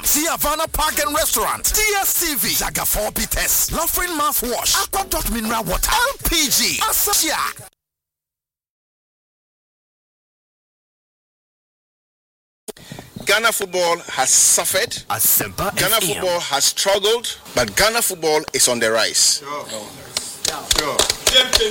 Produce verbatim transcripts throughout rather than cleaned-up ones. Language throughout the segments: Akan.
Pepsi Havana Park and Restaurant, D S T V, Jaga four Peters, Lofrin Mouthwash, Aquadot Mineral Water, L P G, Asasia. Ghana football has suffered. Asempa Ghana F M. football has struggled, but Ghana football is on the rise. Sure. Sure. Sure.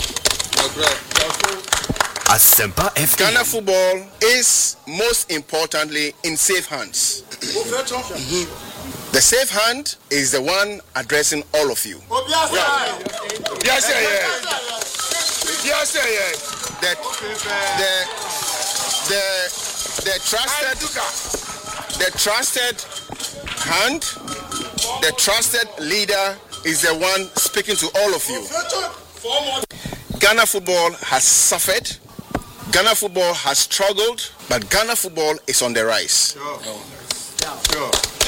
Asempa F M. Ghana football is most importantly in safe hands. Mm-hmm. The safe hand is the one addressing all of you. Yes, yes, yes, yes. That the the the trusted the trusted hand, the trusted leader is the one speaking to all of you. Ghana football has suffered. Ghana football has struggled, but Ghana football is on the rise. Sure. Sure.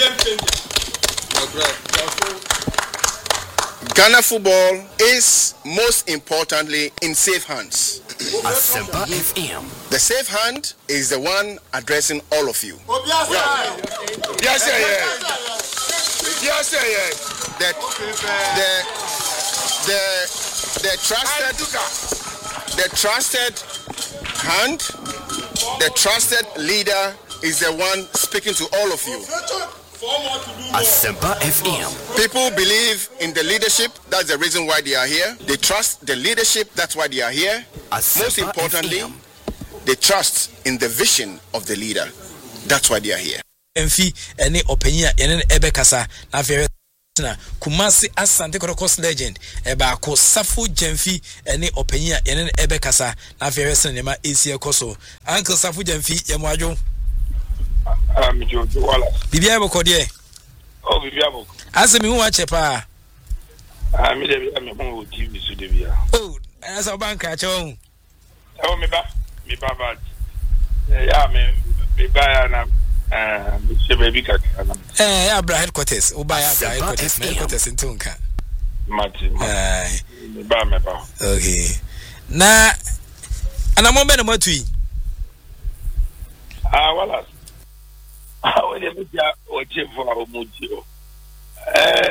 Ghana football is most importantly in safe hands. Asempa F M. The safe hand is the one addressing all of you. Yes, yes, yes, yes. That the the the trusted the trusted hand, the trusted leader is the one speaking to all of you. Asempa F M. People believe in the leadership. That's the reason why they are here. They trust the leadership. That's why they are here. Asempa Most importantly, F M. they trust in the vision of the leader. That's why they are here. Enfi any opinion ene ebe kasa na fe na Kumasi Asante Kotoko legend eba ko Safo Jamfi any opinion ene ebe kasa na fe se ne ma esi ekoso Uncle Safo Jamfi yemwadwo ah mi jo wala bibia bo kodie oh bibia bo asemi hu ache pa ah mi de bia me hu T V su de bia oh asa banka ache hu oh me ba me ba ba ya me me ba ya na ah mi se baby ka na eh Abra headquarters uba ya Abra headquarters headquarters ntunka mati eh me ba me ba okay na anamombe na matui ah wala ah we me ja o che fo o muji o eh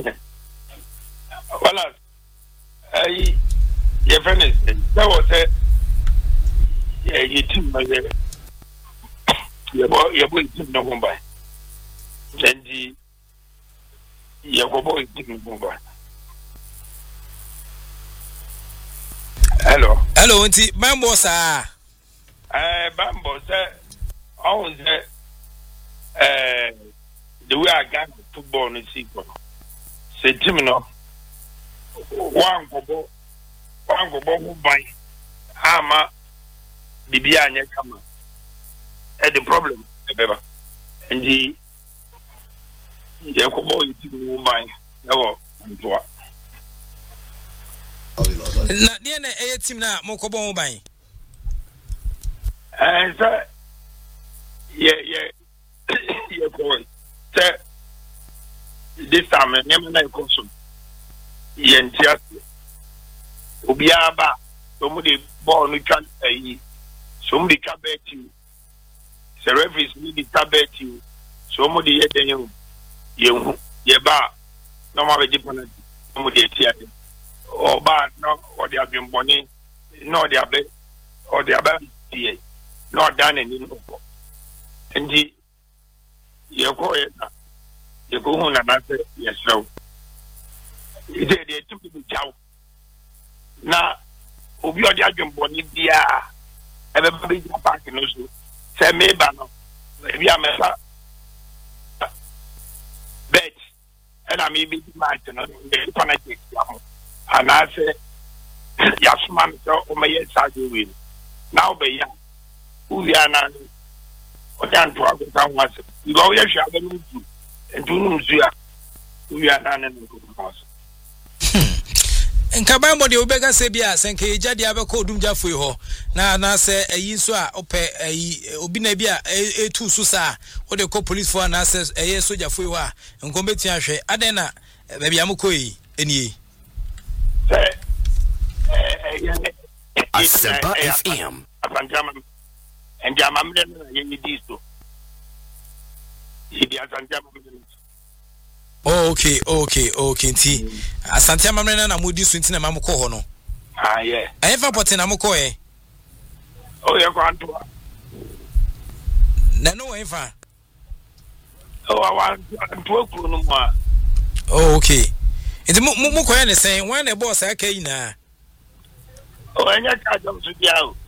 wala ai ye finish that was it yeah you team my ye bo ye bo team no bomba then the ye go bo team bomba hello hello nti mambo sa eh bambo say on say eh the way I got football no see go say team no one go bo one go bo go buy ama bibia anya kama eh the problem ebeba and the ye ko bo yi team buy na wo ntoa na die na eye team na mokobo ho ban eh so ye ye ye ko say this time nyama na ko so ye ntia obi aba so mu de ball no twa ayi so mu de twa bet you se referees ni de twa bet you so mu de ye den ye ye hu ye ba no ma be di penalty mu de tia de o ba no o de abemboni no de abe o de aba die no dan ni no ko ndi ye ko ye na ye ko hu na na se ye show ide de tu bi jaw na obi odi adwemboni bia ebe ba bi park no so se me ba no ebi amesa bet and I may be match no the penalty and I say yes man so o me side win now be ya we are na o dan to ago kan was you go ye hwa be no tu entu no mzua we are na na no nka ba mo de obega se bia senka ejade abeko odumja foi ho na na se ayi so a ope ayi obi na bia etu so sa o de ko police for na se eye soja foi ho a nko beti ahwe aden na ba bia mokoyi enie se eh Asempa F M. Abanjama and Jamam ye ni diso Idi Asante Amamre. Oh, okay, okay, okay. Nti Asante Amamre na mudi so nti na mamukọ ho no. Ah, yeah. Ayi fa pɔte na mukọ e. Oh, yeah, kwa antoa. Na no we fa. Oh, I want to kru no mo. Oh, okay. Nti mu mu kɔ ne sen, wan na boss aka yi na. Oh, anya ka jam so dia o.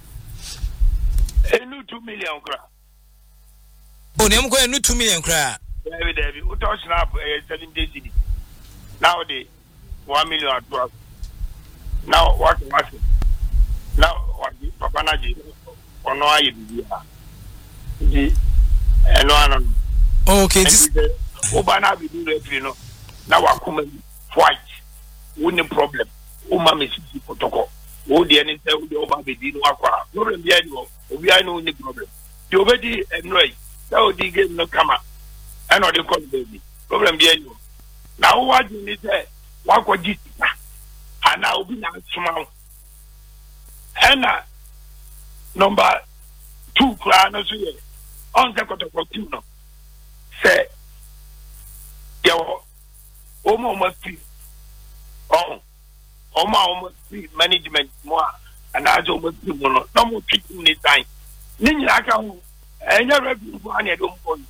Enu two million kra. Oh, ne mu kɔ enu two million kra. David David, we touch snap seven days. Now the one million at twelve. Now what was it? Now what Papa Naji or no I be the and one. Okay, this Obana be do you know. Now I come white. Wouldn't problem. Uma Mississippi protocol. Oh, the any tell the Oba be did aqua. No, we are no problem. You already and right. That would get no come up. I know the call baby. Problem be any. Now what you need there? What would you and now be not small. And uh, number two, Clanos here on the Cotocotuno say, Yo, Omo must be oh, Oma almost be management more, and I don't must be no more treating this time. Ninja, and your revenue for any don't point.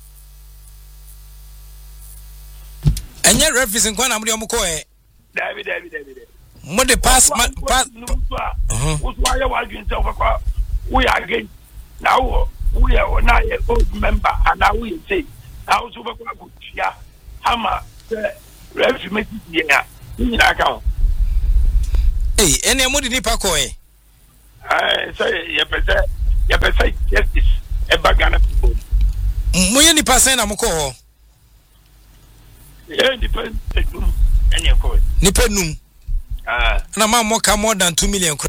And your reference in Kwana Mukoe. David, David, David. What the pass, pass. What's why you are doing so? We are again now. We are not a old member, and now we say, now super good. Yeah, Hammer, refuge, yeah, in account. Hey, any more than Nipacoe? I say, you better, you better justice, a bagana people. Moyani Passan Amoko. Yeah, depends. Any of course. Nipenum. Ah, na ma more than two million.